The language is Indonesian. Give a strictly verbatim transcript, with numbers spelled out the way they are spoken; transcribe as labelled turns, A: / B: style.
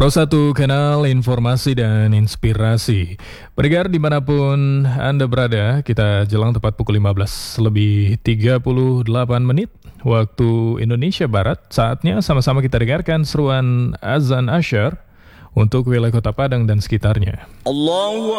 A: Pro satu Kanal Informasi dan Inspirasi. Pendengar dimanapun Anda berada, kita jelang tepat pukul lima belas lebih tiga puluh delapan menit waktu Indonesia Barat. Saatnya sama-sama kita dengarkan seruan azan asyar untuk wilayah Kota Padang dan sekitarnya.
B: Allahu